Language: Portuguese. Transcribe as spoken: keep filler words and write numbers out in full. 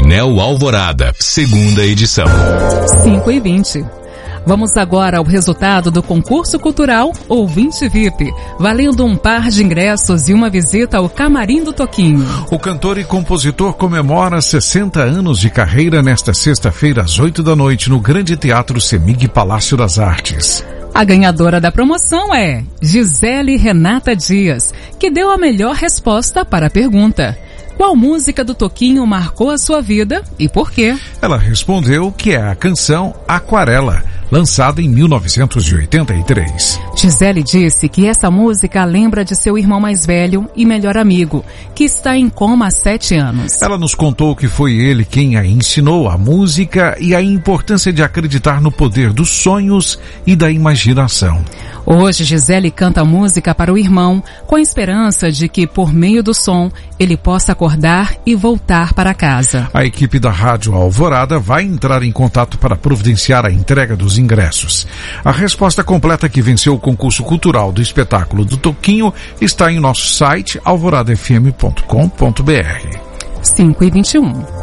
Painel Alvorada, segunda edição. cinco e vinte. Vamos agora ao resultado do concurso cultural Ouvinte V I P, valendo um par de ingressos e uma visita ao Camarim do Toquinho. O cantor e compositor comemora sessenta anos de carreira nesta sexta-feira às oito da noite no Grande Teatro Semig Palácio das Artes. A ganhadora da promoção é Gisele Renata Dias, que deu a melhor resposta para a pergunta: qual música do Toquinho marcou a sua vida e por quê? Ela respondeu que é a canção Aquarela, lançada em mil novecentos e oitenta e três. Gisele disse que essa música lembra de seu irmão mais velho e melhor amigo, que está em coma há sete anos. Ela nos contou que foi ele quem a ensinou a música e a importância de acreditar no poder dos sonhos e da imaginação. Hoje, Gisele canta a música para o irmão, com a esperança de que, por meio do som, ele possa acordar e voltar para casa. A equipe da Rádio Alvorada vai entrar em contato para providenciar a entrega dos ingressos. A resposta completa que venceu o concurso cultural do espetáculo do Toquinho está em nosso site alvorada f m ponto com ponto b r. cinco e vinte e um.